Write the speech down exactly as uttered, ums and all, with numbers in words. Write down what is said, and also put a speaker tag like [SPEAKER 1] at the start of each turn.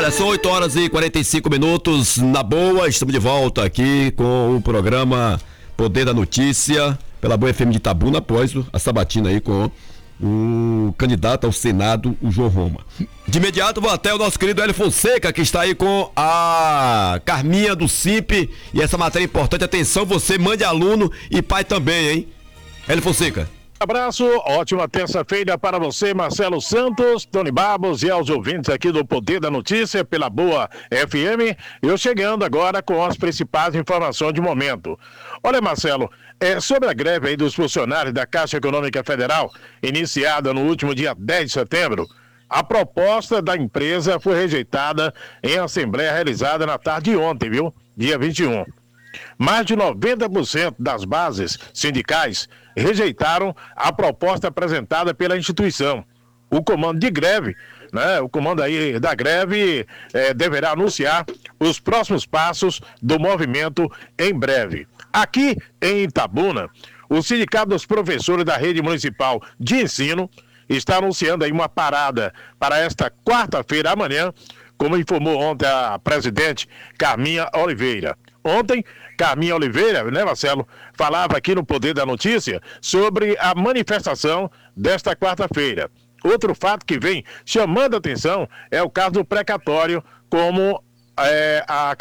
[SPEAKER 1] Olha, são oito horas e quarenta e cinco minutos, na boa, estamos de volta aqui com o programa Poder da Notícia, pela Boa F M de Itabuna, após a sabatina aí com o candidato ao Senado, o João Roma. De imediato vou até o nosso querido Hélio Fonseca, que está aí com a Carminha do Simp, e essa matéria é importante. Atenção, você mande aluno e pai também, hein? Hélio Fonseca.
[SPEAKER 2] Abraço, ótima terça-feira para você, Marcelo Santos, Tony Babos e aos ouvintes aqui do Poder da Notícia pela Boa F M. Eu chegando agora com as principais informações de momento. Olha, Marcelo, é, sobre a greve aí dos funcionários da Caixa Econômica Federal, iniciada no último dia dez de setembro, a proposta da empresa foi rejeitada em assembleia realizada na tarde de ontem, viu? Dia vinte e um. Mais de noventa por cento das bases sindicais rejeitaram a proposta apresentada pela instituição. O comando de greve, né, o comando aí da greve eh, deverá anunciar os próximos passos do movimento em breve. Aqui em Itabuna, o Sindicato dos Professores da Rede Municipal de Ensino está anunciando aí uma parada para esta quarta-feira amanhã, como informou ontem a presidente Carminha Oliveira. Ontem, Carminha Oliveira, né, Marcelo, falava aqui no Poder da Notícia sobre a manifestação desta quarta-feira. Outro fato que vem chamando a atenção é o caso do precatório, como é, a